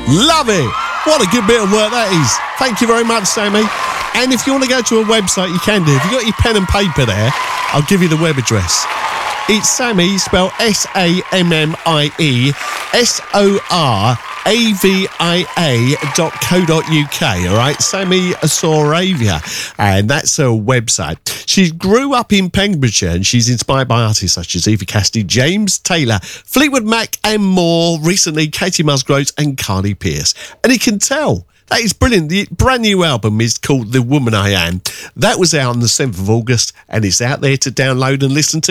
Love it. What a good bit of work that is. Thank you very much, Sammy. And if you want to go to a website, you can do. If you've got your pen and paper there, I'll give you the web address. It's Sammy, spelled SammieSoravia.co.uk, all right? Sammy Soravia, and that's her website. She grew up in Pembrokeshire, and she's inspired by artists such as Eva Cassidy, James Taylor, Fleetwood Mac, and more. Recently, Katie Musgraves and Carly Pearce. And you can tell. That is brilliant. The brand new album is called The Woman I Am. That was out on the 7th of August, and it's out there to download and listen to.